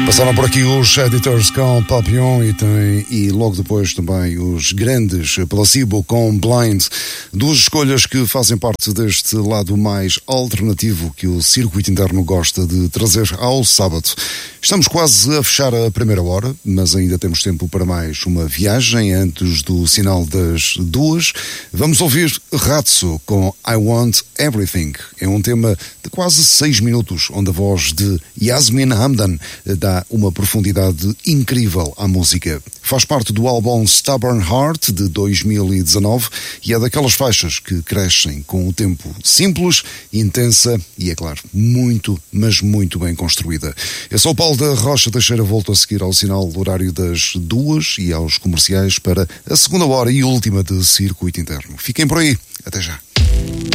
Passaram por aqui os Editors com Papillon e logo depois também os grandes Placebo com Blind. Duas escolhas que fazem parte deste lado mais alternativo que o circuito interno gosta de trazer ao sábado. Estamos quase a fechar a primeira hora, mas ainda temos tempo para mais uma viagem antes do sinal das 2. Vamos ouvir Ratso com I Want Everything. É um tema de quase 6 minutos, onde a voz de Yasmin Hamdan dá uma profundidade incrível à música. Faz parte do álbum Stubborn Heart de 2019 e é daquelas faixas que crescem com o tempo, simples, intensa e, é claro, muito, mas muito bem construída. Eu sou o Paulo da Rocha Teixeira, volto a seguir ao sinal do horário das 2 e aos comerciais para a segunda hora e última de Circuito Interno. Fiquem por aí, até já.